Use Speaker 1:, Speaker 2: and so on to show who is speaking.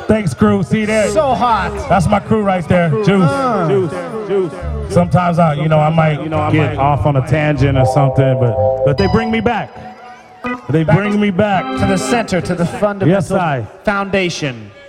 Speaker 1: Thanks, crew. See that?
Speaker 2: So hot.
Speaker 1: That's my crew right there. Juice. Sometimes I might get off on a tangent or something, but they bring me back. They bring me back
Speaker 2: To the center, to the fundamental
Speaker 1: Yes, I.
Speaker 2: foundation.